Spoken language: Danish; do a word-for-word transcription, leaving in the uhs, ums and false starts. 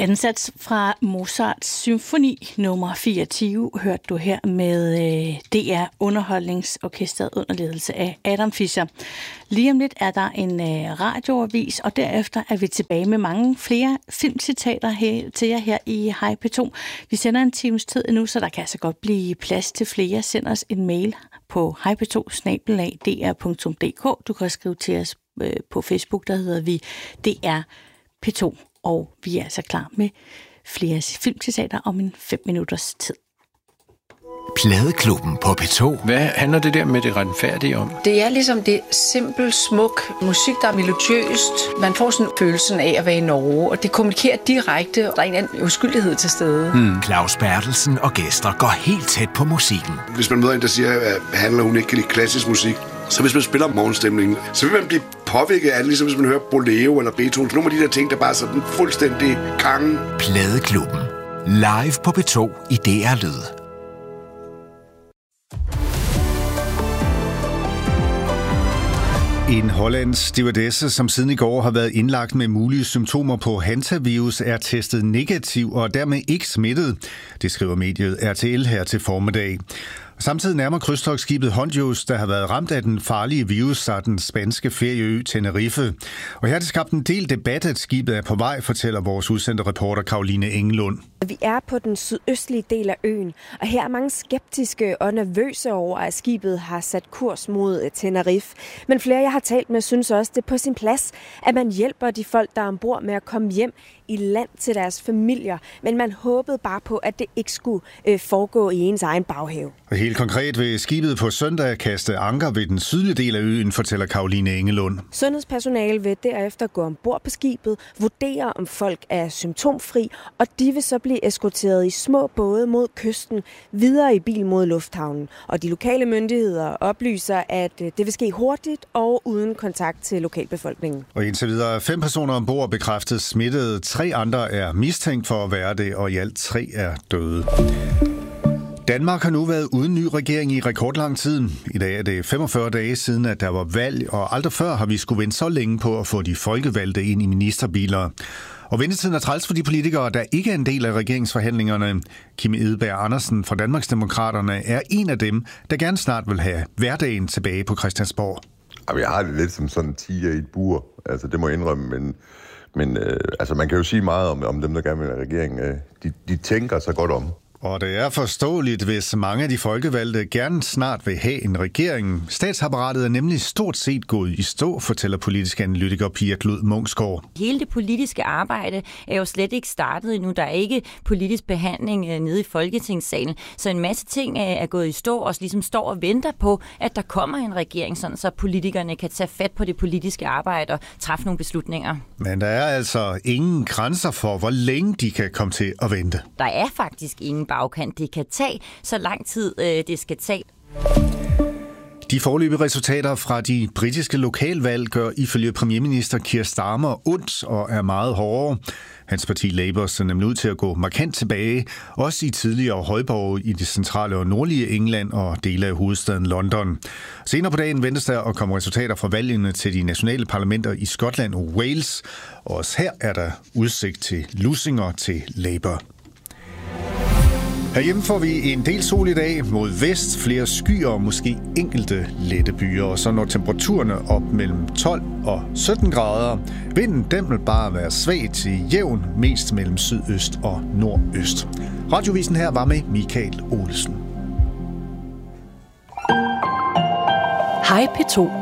Anden sats fra Mozarts symfoni nummer fireogtyve hørte du her med D R Underholdningsorkestret under ledelse af Adam Fischer. Lige om lidt er der en radioavis, og derefter er vi tilbage med mange flere filmcitater her, til jer her i Hej P to. Vi sender en times tid nu, så der kan altså godt blive plads til flere. Send os en mail på hej p to snabel-a d r punktum d k. Du kan skrive til os på Facebook, der hedder vi D R P to. Og vi er altså klar med flere filmcitater om en fem minutters tid. Pladeklubben på P to. Hvad handler det der med det retfærdige om? Det er ligesom det simpel, smuk musik, der er melodiøst. Man får sådan følelsen af at være i Norge, og det kommunikerer direkte, og der er en anden uskyldighed til stede. Hmm. Claus Berthelsen og gæster går helt tæt på musikken. Hvis man møder en, der siger, at handler hun ikke kan lide klassisk musik, så hvis man spiller morgenstemningen, så vil man blive påvirket af det, ligesom hvis man hører Bolero eller Beethoven. Nogle af de der ting, der bare er sådan fuldstændig kangen. Pladeklubben. Live på P to i D R Lyd. En hollandsk stewardesse, som siden i går har været indlagt med mulige symptomer på hantavirus, er testet negativ og dermed ikke smittet. Det skriver mediet R T L her til formiddag. Samtidig nærmer krydstogtskibet Hondius, der har været ramt af den farlige virus, sig den spanske ferieø Tenerife. Og her er det skabt en del debat, at skibet er på vej, fortæller vores udsendte reporter Caroline Engelund. Vi er på den sydøstlige del af øen, og her er mange skeptiske og nervøse over, at skibet har sat kurs mod Tenerife. Men flere, jeg har talt med, synes også, det er på sin plads, at man hjælper de folk, der er ombord med at komme hjem i land til deres familier. Men man håbede bare på, at det ikke skulle øh, foregå i ens egen baghave. Og helt konkret vil skibet på søndag kaste anker ved den sydlige del af øen, fortæller Caroline Engelund. Sundhedspersonale vil derefter gå ombord på skibet, vurdere om folk er symptomfri, og de vil så blive eskorteret i små både mod kysten, videre i bil mod lufthavnen. Og de lokale myndigheder oplyser, at det vil ske hurtigt og uden kontakt til lokalbefolkningen. Og indtil videre fem personer ombord bekræftet smittede. Tre andre er mistænkt for at være det, og i alt tre er døde. Danmark har nu været uden ny regering i rekordlang tid. I dag er det femogfyrre dage siden, at der var valg, og aldrig før har vi skulle vente så længe på at få de folkevalgte ind i ministerbiler. Og ventetiden er træls for de politikere, der ikke er en del af regeringsforhandlingerne. Kim Edberg Andersen fra Danmarksdemokraterne er en af dem, der gerne snart vil have hverdagen tilbage på Christiansborg. Jeg har det lidt som sådan en tiger i et bur, altså det må jeg indrømme, men... Men øh, altså, man kan jo sige meget om, om dem, der gerne vil have regeringen. Øh, de, de tænker sig godt om. Og det er forståeligt, hvis mange af de folkevalgte gerne snart vil have en regering. Statsapparatet er nemlig stort set gået i stå, fortæller politisk analytiker Pia Glud Munksgaard. Hele det politiske arbejde er jo slet ikke startet endnu. Der er ikke politisk behandling nede i Folketingssalen. Så en masse ting er gået i stå og ligesom står og venter på, at der kommer en regering, sådan så politikerne kan tage fat på det politiske arbejde og træffe nogle beslutninger. Men der er altså ingen grænser for, hvor længe de kan komme til at vente. Der er faktisk ingen bagkant. Det kan tage så lang tid, øh, det skal tage. De foreløbige resultater fra de britiske lokalvalg gør ifølge premierminister Keir Starmer ondt og er meget hårdere. Hans parti Labour ser nemlig ud til at gå markant tilbage, også i tidligere højborge i det centrale og nordlige England og dele af hovedstaden London. Senere på dagen ventes der at komme resultater fra valgene til de nationale parlamenter i Skotland og Wales. Også her er der udsigt til lussinger til Labour. Herhjemme får vi en del sol i dag, mod vest flere skyer og måske enkelte lette byer, og så når temperaturerne op mellem tolv og sytten grader. Vinden den vil bare være svag til jævn, mest mellem sydøst og nordøst. Radiovisen her var med Michael Olsen. Hej P to